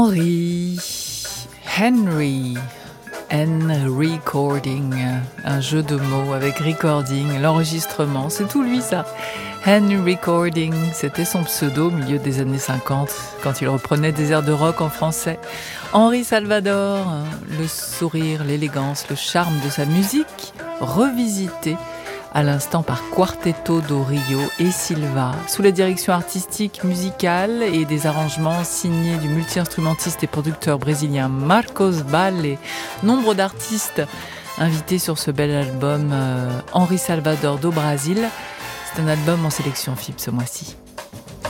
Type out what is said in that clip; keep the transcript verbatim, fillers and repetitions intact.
Henry, Henry, N-recording, un jeu de mots avec recording, l'enregistrement, c'est tout lui ça. Henry Recording, c'était son pseudo au milieu des années cinquante, quand il reprenait des airs de rock en français. Henri Salvador, le sourire, l'élégance, le charme de sa musique, revisité à l'instant par Quarteto do Rio et Silva, sous la direction artistique, musicale et des arrangements signés du multi-instrumentiste et producteur brésilien Marcos Valle. Nombre d'artistes invités sur ce bel album euh, Henri Salvador do Brasil. C'est un album en sélection F I B ce mois-ci.